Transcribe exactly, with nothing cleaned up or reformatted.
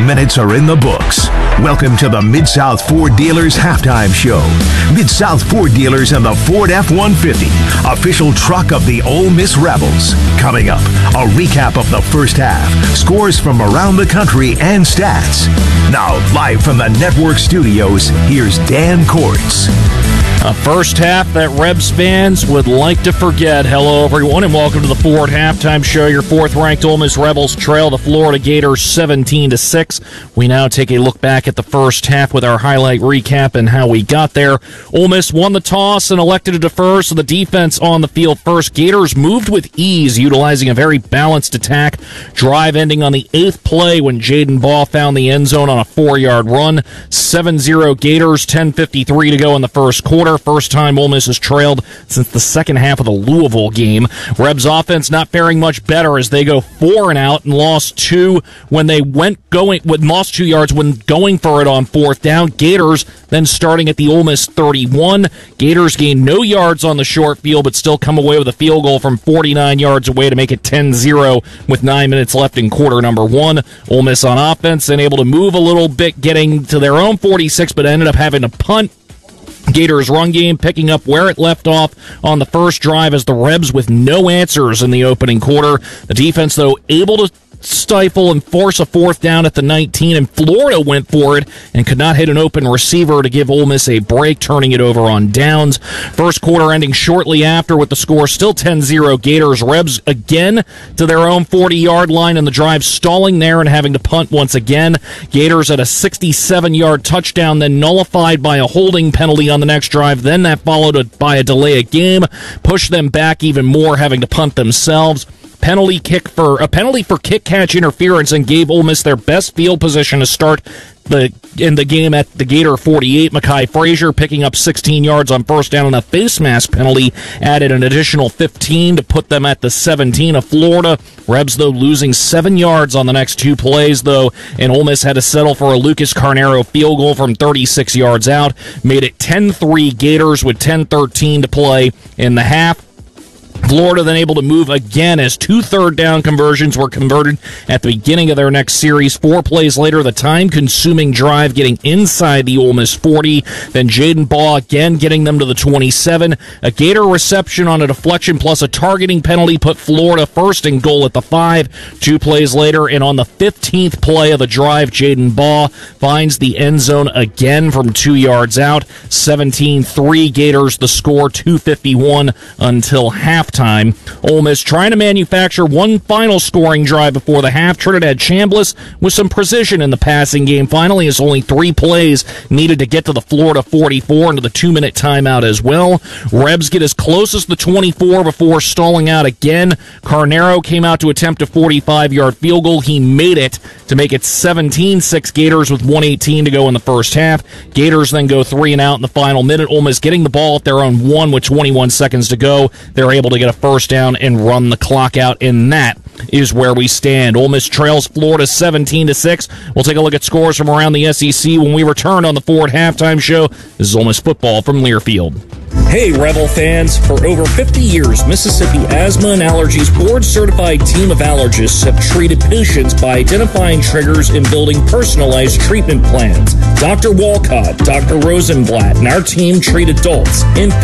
minutes are in the books. Welcome to the Mid-South Ford Dealers Halftime Show. Mid-South Ford Dealers and the Ford F one fifty, official truck of the Ole Miss Rebels. Coming up, a recap of the first half, scores from around the country, and stats. Now, live from the network studios, here's Dan Courts. A first half that Rebs fans would like to forget. Hello, everyone, and welcome to the Ford Halftime Show. Your fourth-ranked Ole Miss Rebels trail the Florida Gators seventeen to six. We now take a look back at the first half with our highlight recap and how we got there. Ole Miss won the toss and elected to defer, so the defense on the field first. Gators moved with ease, utilizing a very balanced attack. Drive ending on the eighth play when Jaden Baugh found the end zone on a four-yard run. seven zero Gators, ten fifty-three to go in the first quarter. First time Ole Miss has trailed since the second half of the Louisville game. Rebs offense not faring much better as they go four and out and lost two when they went going with lost two yards when going for it on fourth down. Gators then starting at the Ole Miss thirty-one. Gators gain no yards on the short field but still come away with a field goal from forty-nine yards away to make it ten zero with nine minutes left in quarter number one. Ole Miss on offense and able to move a little bit, getting to their own forty-six, but ended up having to punt. Gators run game picking up where it left off on the first drive as the Rebs with no answers in the opening quarter. The defense, though, able to stifle and force a fourth down at the nineteen, and Florida went for it and could not hit an open receiver to give Ole Miss a break, turning it over on downs. First quarter ending shortly after with the score still ten zero Gators. Rebs again to their own forty-yard line and the drive stalling there and having to punt once again. Gators at a sixty-seven-yard touchdown, then nullified by a holding penalty on the next drive. Then that followed by a delay of game, pushed them back even more, having to punt themselves. Penalty kick for a penalty for kick catch interference and gave Ole Miss their best field position to start the in the game at the Gator forty-eight. Mekhi Frazier picking up sixteen yards on first down, and a face mask penalty added an additional fifteen to put them at the seventeen of Florida. Rebs, though, losing seven yards on the next two plays, though, and Ole Miss had to settle for a Lucas Carnero field goal from thirty-six yards out. Made it ten three Gators with ten thirteen to play in the half. Florida then able to move again as two third down conversions were converted at the beginning of their next series. Four plays later, the time-consuming drive getting inside the Ole Miss forty. Then Jaden Baugh again getting them to the twenty-seven. A Gator reception on a deflection plus a targeting penalty put Florida first and goal at the five. Two plays later, and on the fifteenth play of the drive, Jaden Baugh finds the end zone again from two yards out. seventeen three Gators, the score, two fifty-one until halftime. Time. Ole Miss trying to manufacture one final scoring drive before the half. Trinidad Chambliss with some precision in the passing game. Finally, as only three plays needed to get to the Florida forty-four into the two-minute timeout as well. Rebs get as close as the twenty-four before stalling out again. Carnero came out to attempt a forty-five-yard field goal. He made it to make it seventeen six Gators with one eighteen to go in the first half. Gators then go three and out in the final minute. Ole Miss getting the ball at their own one with twenty-one seconds to go. They're able to get a first down and run the clock out, and that is where we stand. Ole Miss trails Florida seventeen to six. We'll take a look at scores from around the S E C when we return on the Ford Halftime Show. This is Ole Miss football from Learfield. Hey, Rebel fans. For over fifty years, Mississippi Asthma and Allergies board-certified team of allergists have treated patients by identifying triggers and building personalized treatment plans. Doctor Walcott, Doctor Rosenblatt, and our team treat adults, infants,